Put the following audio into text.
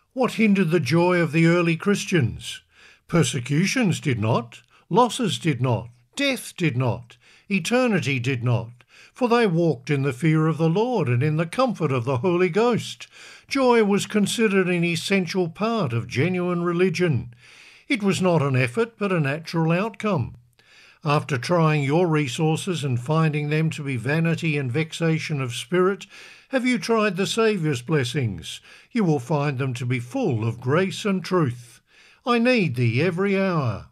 What hindered the joy of the early Christians? Persecutions did not, losses did not, death did not, eternity did not, for they walked in the fear of the Lord and in the comfort of the Holy Ghost. Joy was considered an essential part of genuine religion. It was not an effort but a natural outcome. After trying your resources and finding them to be vanity and vexation of spirit, have you tried the Saviour's blessings? You will find them to be full of grace and truth. I need thee every hour.